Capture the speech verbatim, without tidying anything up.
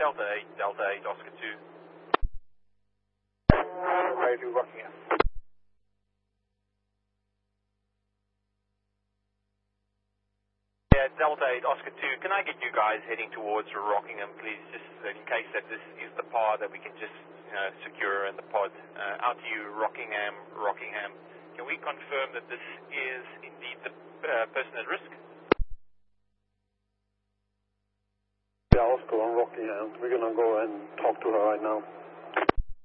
Delta eight, Delta eight, Oscar two. Radio Rockingham. Yeah, Delta eight, Oscar two. Can I get you guys heading towards Rockingham, please, just in case that this is the pod that we can just you know, secure in the pod. Uh, out to you, Rockingham, Rockingham. Can we confirm that this is indeed the uh, person at risk? Yeah, Oscar on Rockingham. We're going to go and talk to her right now.